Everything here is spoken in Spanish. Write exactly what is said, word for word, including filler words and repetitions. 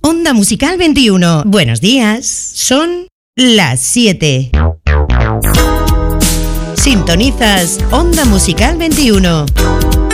Onda Musical veintiuno. Buenos días. Son las siete. Sintonizas Onda Musical veintiuno.